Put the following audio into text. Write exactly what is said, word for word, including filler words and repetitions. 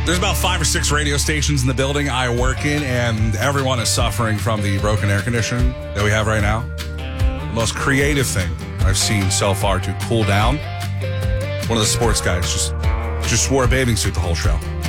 There's about five or six radio stations in the building I work in, and everyone is suffering from the broken air conditioning that we have right now. The most creative thing I've seen so far to cool down. One of the sports guys just just wore a bathing suit the whole show.